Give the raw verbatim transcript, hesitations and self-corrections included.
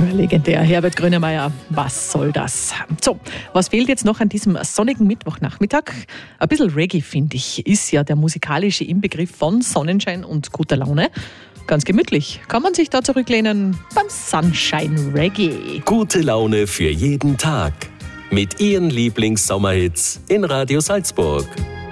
Legendär, Herbert Grönemeyer, was soll das? So, was fehlt jetzt noch an diesem sonnigen Mittwochnachmittag? Ein bisschen Reggae, finde ich, ist ja der musikalische Inbegriff von Sonnenschein und guter Laune. Ganz gemütlich kann man sich da zurücklehnen beim Sunshine Reggae. Gute Laune für jeden Tag mit Ihren Lieblings-Sommerhits in Radio Salzburg.